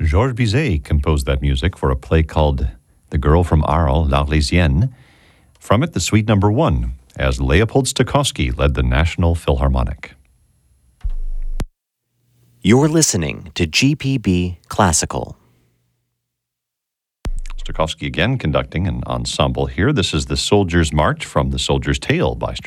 Georges Bizet composed that music for a play called The Girl from Arles, L'Arlésienne. From it, the Suite No. 1, as Leopold Stokowski led the National Philharmonic. You're listening to GPB Classical. Stokowski again conducting an ensemble here. This is the Soldier's March from The Soldier's Tale by